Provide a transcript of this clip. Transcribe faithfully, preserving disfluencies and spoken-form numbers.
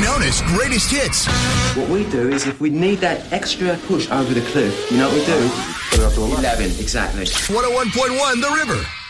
known as Greatest Hits. What we do is if we need that extra push over the cliff, you know what we do? Put it up to eleven, exactly. one oh one point one The River.